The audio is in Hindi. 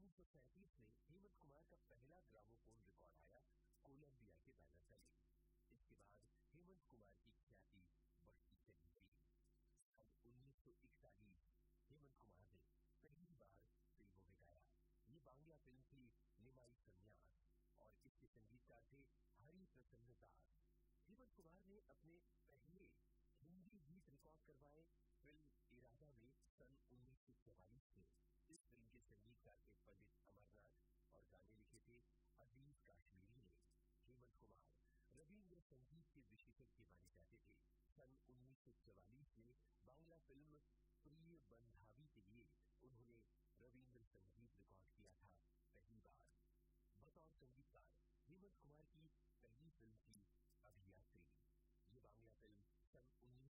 1937 में हेमंत कुमार का पहला ग्रामोफोन रिकॉर्ड आया कोलंबिया के बैनर तले। इसके बाद हेमंत कुमार की ख्याति बढ़ती चली गई। सन 1941 हेमंत कुमार ने पहली बार फिल्मों में गाया। ये बांग्ला फिल्म थी निमाई संन्यास और इसके संगीतकार थे हरि प्रसन्न दास। हेमंत कुमार ने अपने पहले हिंदी गीत रिकॉर्ड करवाए फिल्म इरादा में सन 1944 में। इस फिल्म के संगीतकार थे पंडित अमरनाथ और गाने लिखे थे अजीज कश्मीरी ने। हेमंत कुमार रविंद्र संगीत के विशेषज्ञ माने जाते थे। सन 1944 में बांग्ला फिल्म प्रिय बंधा